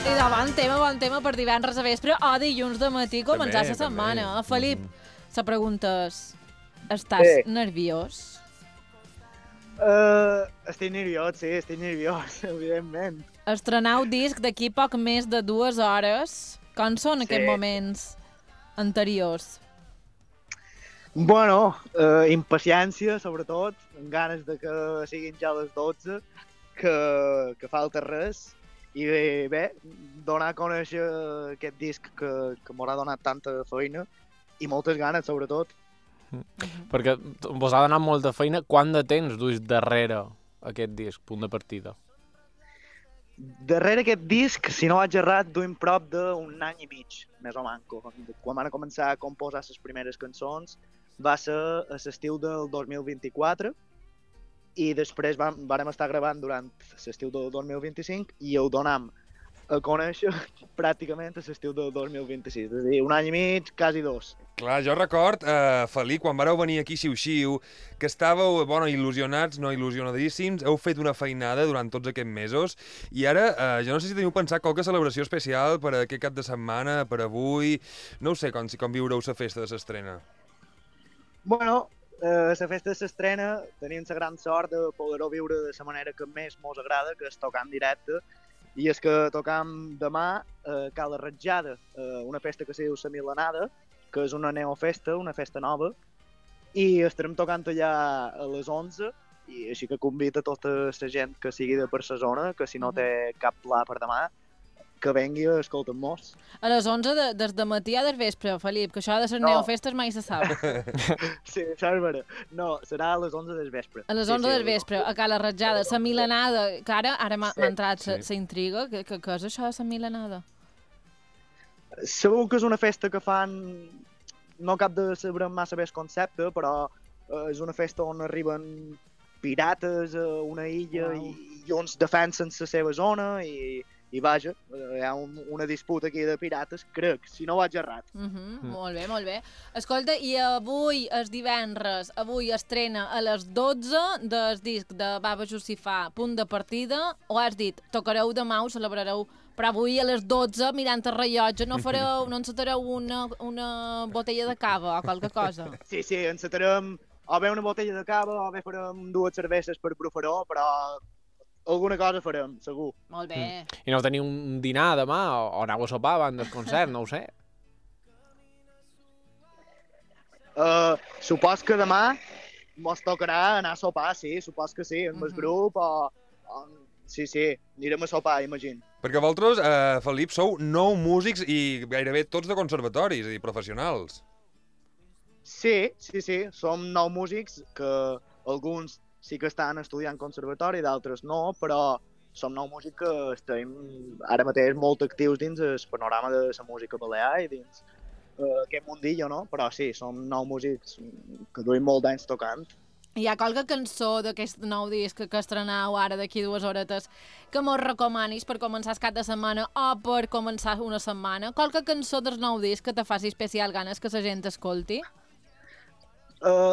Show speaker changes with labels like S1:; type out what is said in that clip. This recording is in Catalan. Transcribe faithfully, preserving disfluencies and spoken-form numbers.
S1: I de bon tema, bon tema per divendres a vespre o dilluns de matí començar la setmana.
S2: també.
S1: Felip, la pregunta és, estàs
S3: Sí.
S1: nerviós?
S3: Uh, estic nerviós, sí, estic nerviós, evidentment.
S1: Estrenau disc d'aquí poc més de dues hores. Com són
S3: Sí.
S1: aquests moments anteriors?
S3: Bueno, uh, impaciència, sobretot, amb ganes de que siguin ja les dotze, que, que falta res, i bé, bé, donar a conèixer aquest disc que, que m'haurà donat tanta feina, i moltes ganes, sobretot.
S2: Perquè vos ha donat molta feina. Quant de temps duis darrere aquest disc, punt de partida?
S3: Darrere aquest disc, si no vaig errat, duim prop d'un any i mig, més o manco. Quan van començar a composar les primeres cançons va ser a l'estiu del dos mil vint-i-quatre i després vam, vàrem estar gravant durant l'estiu del dos mil vint-i-cinc i ho donam a conèixer pràcticament a l'estiu del dos mil vint-i-sis. És a dir, un any i mig, quasi dos.
S4: Clar, jo record, eh, Felip, quan vareu venir aquí xiu-xiu, que estàveu, bueno, il·lusionats, no il·lusionadíssims, heu fet una feinada durant tots aquests mesos, i ara, eh, jo no sé si teniu pensat qualque celebració especial per a aquest cap de setmana, per avui, no ho sé, com, com viureu la festa de l'estrena.
S3: Bueno, eh, la festa s'estrena, tenim la gran sort de poder-ho viure de la manera que més mos agrada, que és tocar en directe, i és que tocam demà a Cala Ratjada, eh, una festa que se diu La Milanada, que és una neofesta, una festa nova, i estarem tocant allà a les onze, i així que convida tota la gent que sigui de per la zona, que si no té cap pla per demà, que vengui a escoltar-nos.
S1: A les onze de, des de matí a des vespre, Felip, que això de les
S3: No.
S1: neofestes mai se sap.
S3: Sí, això és vera. No, serà a les onze del vespre.
S1: A les
S3: Sí,
S1: onze
S3: sí,
S1: del vespre, a Cala Ratjada, la Milanada, que ara, ara m'ha
S3: Sí,
S1: m'ha entrat la
S2: sí.
S1: intriga. Què que, que és això de la Milanada?
S3: Segur que és una festa que fan, no cap de saber massa bé el concepte, però eh, és una festa on arriben pirates a una illa
S1: Uau.
S3: i, i uns defensen la seva zona i, i vaja, eh, hi ha un, una disputa aquí de pirates, crec, si no vaig errat.
S1: Uh -huh, mm. Molt bé, molt bé. Escolta, i avui, és divendres, avui estrena a les dotze del disc de Baba Jussifà, punt de partida, o has dit, tocareu demà, ho celebrareu, però avui a les dotze, mirant el rellotge, no fareu, no encetareu una, una botella de cava o qualque cosa?
S3: Sí, sí, encetarem o bé una botella de cava o bé farem dues cerveses per profaró, però alguna cosa farem, segur.
S1: Molt bé.
S2: I no teniu un dinar demà? O, o aneu a sopar abans del concert? No ho sé.
S3: Uh, supos que demà mos tocarà anar a sopar, sí, supos que sí, amb el
S1: Mhm.
S3: grup o, o... Sí, sí, anirem a sopar, imagino.
S4: Perquè vosaltres, eh, Felip, sou nou músics i gairebé tots de conservatoris, és a dir, professionals.
S3: Sí, sí, sí, som nou músics que alguns sí que estan estudiant conservatori, d'altres no, però som nou músics que estem ara mateix molt actius dins el panorama de la música balear i dins uh, aquest mundillo, no? Però sí, som nou músics que duim molt d'anys tocant.
S1: Hi ha qualque cançó d'aquest nou disc que estrenau ara d'aquí dues horetes que mos recomanis per començar el cap de setmana o per començar una setmana? Qualque cançó del nou disc que te faci especial ganes que la gent escolti?
S3: Uh,